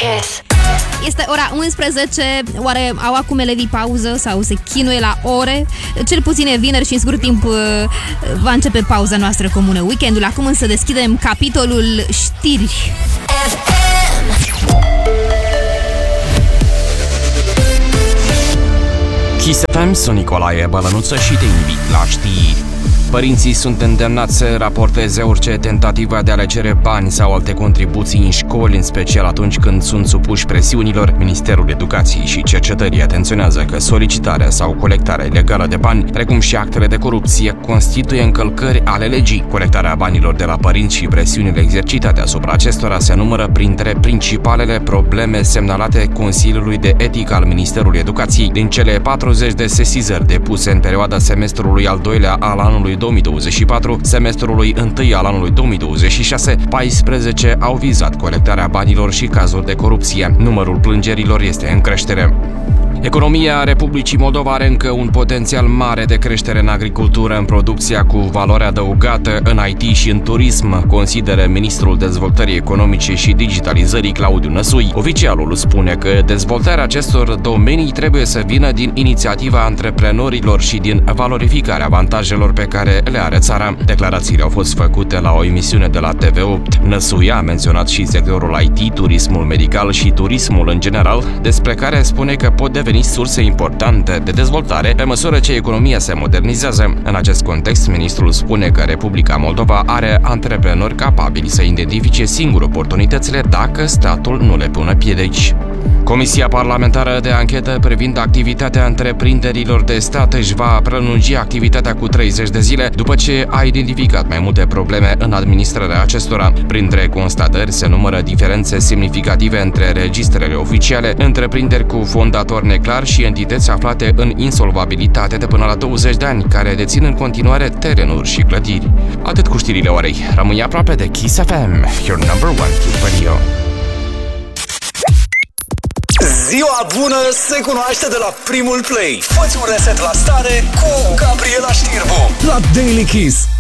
Kiss. Este ora 11, oare au acum elevii pauză sau se chinuie la ore? Cel puțin e vineri și în scurt timp va începe pauza noastră comună, weekendul. Acum însă deschidem capitolul știri. Kiss FM, sunt Nicolae Bălănuță și te invit la știri. Părinții sunt îndemnați să raporteze orice tentativă de a le cere bani sau alte contribuții în școli, în special atunci când sunt supuși presiunilor. Ministerul Educației și Cercetării atenționează că solicitarea sau colectarea ilegală de bani, precum și actele de corupție, constituie încălcări ale legii. Colectarea banilor de la părinți și presiunile exercitate asupra acestora se numără printre principalele probleme semnalate Consiliului de Etică al Ministerului Educației. Din cele 40 de sesizări depuse în perioada semestrului al doilea al anului 2024, semestrului întâi al anului 2026, 14 au vizat colectarea banilor și cazuri de corupție. Numărul plângerilor este în creștere. Economia Republicii Moldova are încă un potențial mare de creștere în agricultură, în producția cu valoare adăugată, în IT și în turism, consideră ministrul Dezvoltării Economice și Digitalizării Claudiu Năsui. Oficialul spune că dezvoltarea acestor domenii trebuie să vină din inițiativa antreprenorilor și din valorificarea avantajelor pe care le are țara. Declarațiile au fost făcute la o emisiune de la TV8. Năsui a menționat și sectorul IT, turismul medical și turismul în general, despre care spune că pot deveni surse importante de dezvoltare pe măsură ce economia se modernizează. În acest context, ministrul spune că Republica Moldova are antreprenori capabili să identifice singur oportunitățile dacă statul nu le pune piedici. Comisia parlamentară de anchetă privind activitatea întreprinderilor de stat își va prelungi activitatea cu 30 de zile după ce a identificat mai multe probleme în administrarea acestora. Printre constatări se numără diferențe semnificative între registrele oficiale, întreprinderi cu fondator neclar și entități aflate în insolvabilitate de până la 20 de ani, care dețin în continuare terenuri și clădiri. Atât cu știrile orei. Rămâi aproape de Kiss FM, your number one hit radio. Ziua bună se cunoaște de la primul play. Fă-ți un reset la stare cu Gabriela Știrbu la Daily Kiss.